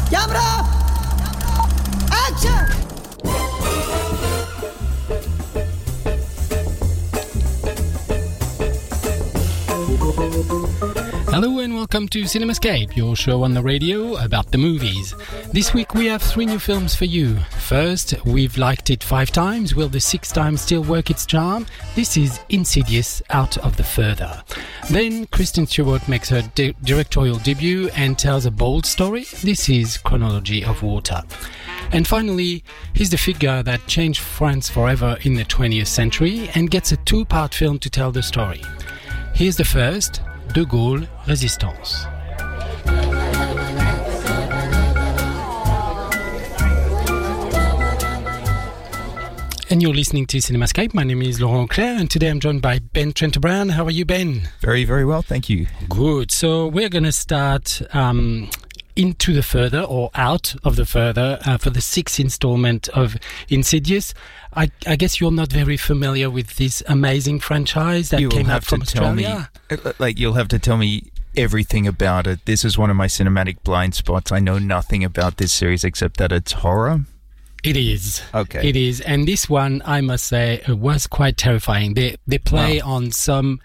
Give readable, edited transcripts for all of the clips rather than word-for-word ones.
Camera! Action! Hello and welcome to Cinemascape, your show on the radio about the movies. This week we have 3 new films for you. First, we've liked it 5 times. Will the 6th time still work its charm? This is Insidious Out of the Further. Then Kristen Stewart makes her directorial debut and tells a bold story. This is Chronology of Water. And finally, he's the figure that changed France forever in the 20th century and gets a 2-part film to tell the story. Here's the first, De Gaulle, Résistance. And you're listening to Cinemascape. My name is Laurent Claire, and today I'm joined by Ben Trentebrand. How are you, Ben? Very, very well, thank you. Good. So we're going to start into the further, or out of the further, for the 6th installment of Insidious. I guess you're not very familiar with this amazing franchise that came out from Australia. You'll have to tell me everything about it. This is one of my cinematic blind spots. I know nothing about this series except that it's horror. It is. Okay. It is. And this one, I must say, was quite terrifying. They play on some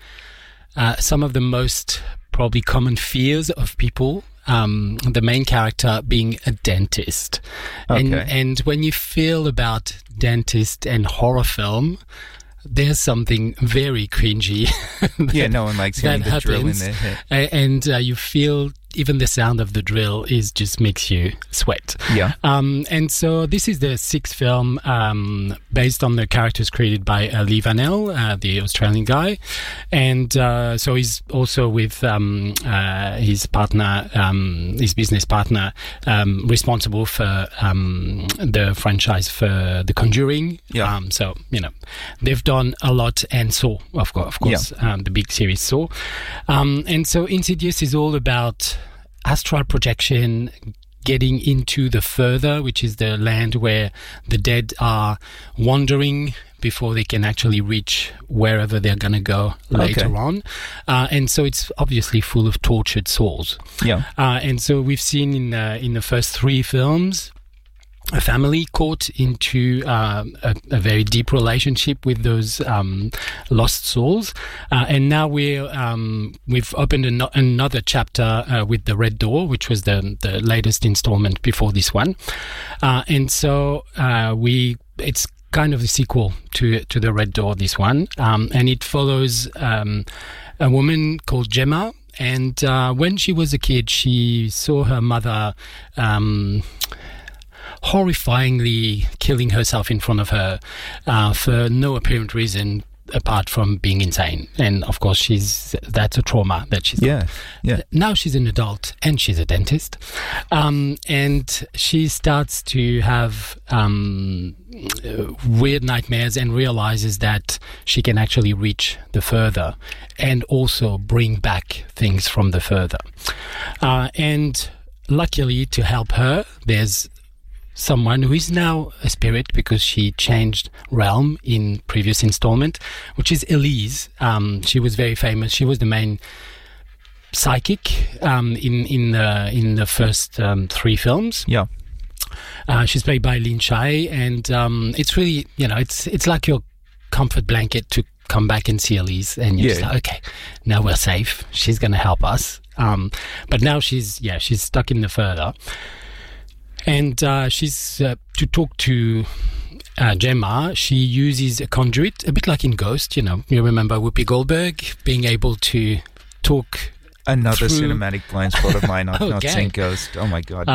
of the most probably common fears of people. The main character being a dentist. Okay. And when you feel about dentist and horror film, there's something very cringy. Yeah, no one likes hearing the drill in their head. And you feel even the sound of the drill just makes you sweat. Yeah. And so this is the 6th film based on the characters created by Lee Vanel, the Australian guy. And so he's also with his partner, his business partner, responsible for the franchise for The Conjuring. Yeah. So, they've done a lot, and Saw, of course, the big series Saw. And so Insidious is all about astral projection, getting into the further, which is the land where the dead are wandering before they can actually reach wherever they're going to go later on. And so it's obviously full of tortured souls. Yeah. And so we've seen in the first 3 films a family caught into a very deep relationship with those lost souls, and now we've opened another chapter with The Red Door, which was the latest installment before this one, and so it's kind of the sequel to The Red Door, this one, and it follows a woman called Gemma. And when she was a kid, she saw her mother horrifyingly killing herself in front of her for no apparent reason apart from being insane. And of course that's a trauma that she's got. Yeah. Now she's an adult and she's a dentist, and she starts to have weird nightmares and realizes that she can actually reach the further and also bring back things from the further, and luckily to help her, there's someone who is now a spirit because she changed realm in previous installment, which is Elise. She was very famous. She was the main psychic in the first 3 films. Yeah. She's played by Lin Shaye, and it's really, it's like your comfort blanket to come back and see Elise, and you're just like, okay, now we're safe. She's going to help us. But now she's stuck in the further. And she's to talk to Gemma. She uses a conduit, a bit like in Ghost. You remember Whoopi Goldberg being able to talk. Another cinematic blind spot of mine. I've not seen Ghost. Oh my god.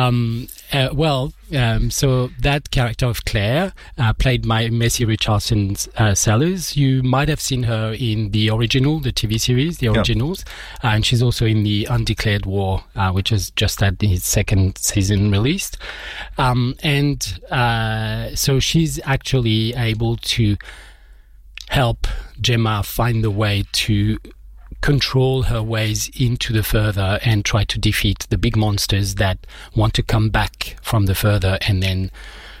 So that character of Claire, played by Macy Richardson Sellers, you might have seen her in the TV series, The Originals, and she's also in the Undeclared War, which has just had its 2nd season released. So she's actually able to help Gemma find the way to control her ways into the further and try to defeat the big monsters that want to come back from the further and then,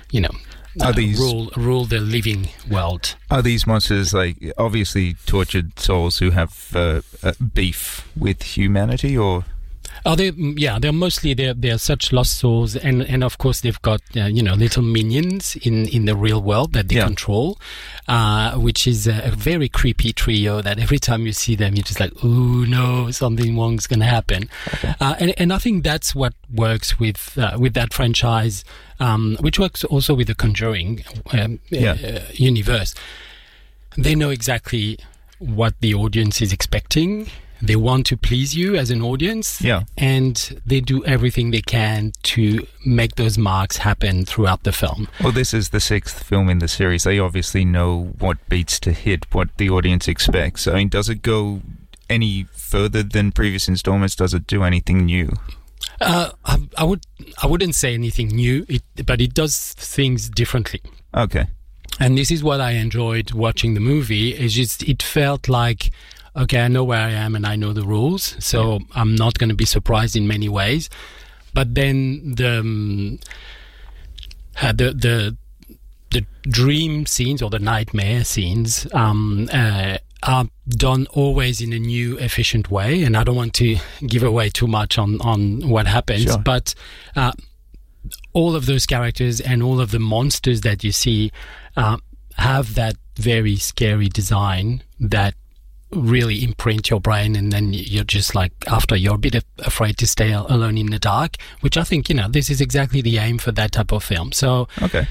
rule the living world. Are these monsters obviously tortured souls who have beef with humanity, or? Oh, they're mostly they're such lost souls, and of course they've got little minions in the real world that they control, which is a very creepy trio that every time you see them you're just like, oh no, something wrong's gonna happen. Okay. And I think that's what works with that franchise, which works also with the Conjuring universe. They know exactly what the audience is expecting. They want to please you as an audience, and they do everything they can to make those marks happen throughout the film. Well, this is the 6th film in the series. They obviously know what beats to hit, what the audience expects. I mean, does it go any further than previous installments? Does it do anything new? I wouldn't say anything new, but it does things differently. Okay. And this is what I enjoyed watching the movie. It's just, it felt like, okay, I know where I am and I know the rules, so I'm not going to be surprised in many ways. But then the dream scenes or the nightmare scenes are done always in a new, efficient way. And I don't want to give away too much on what happens, but all of those characters and all of the monsters that you see have that very scary design that really imprint your brain, and then you're just like, after, you're a bit afraid to stay alone in the dark, which I think, this is exactly the aim for that type of film. So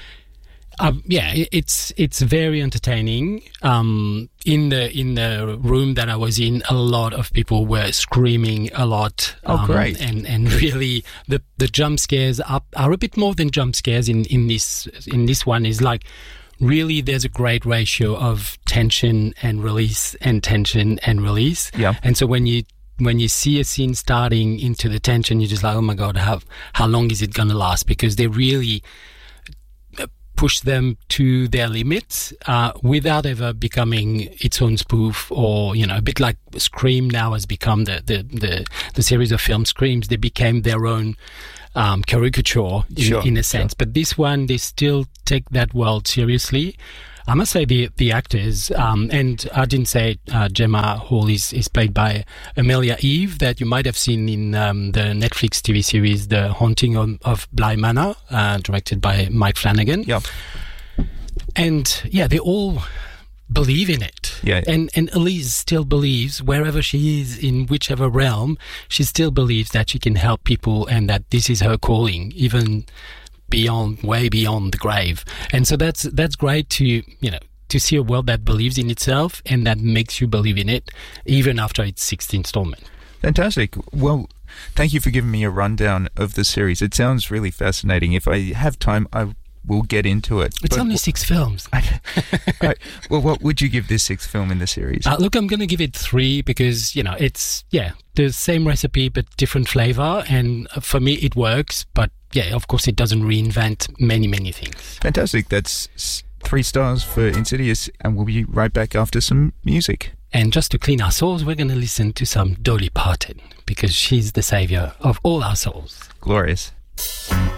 it's very entertaining. In the room that I was in, a lot of people were screaming a lot. Great. And really the jump scares are a bit more than jump scares in this one. Is like, really, there's a great ratio of tension and release and tension and release. Yeah. And so when you see a scene starting into the tension, you're just like, oh my God, how long is it going to last? Because they really push them to their limits without ever becoming its own spoof, or a bit like Scream now has become the series of film Screams. They became their own caricature in a sense. But this one, they still take that world seriously. I must say the actors, and I didn't say Gemma Hall is played by Amelia Eve, that you might have seen in the Netflix TV series The Haunting of Bly Manor, directed by Mike Flanagan. Yeah. And they all believe in it. Yeah. And Elise still believes, wherever she is, in whichever realm, she still believes that she can help people and that this is her calling, even way beyond the grave. And so that's great to see a world that believes in itself and that makes you believe in it, even after its 6th installment. Fantastic. Well, thank you for giving me a rundown of the series. It sounds really fascinating. If I have time, I will get into it. It's only 6 films. Right. Well, what would you give this 6th film in the series? Look, I'm going to give it 3 because, it's, the same recipe but different flavor. And for me, it works. But, of course, it doesn't reinvent many, many things. Fantastic. That's 3 stars for Insidious. And we'll be right back after some music. And just to clean our souls, we're going to listen to some Dolly Parton because she's the savior of all our souls. Glorious.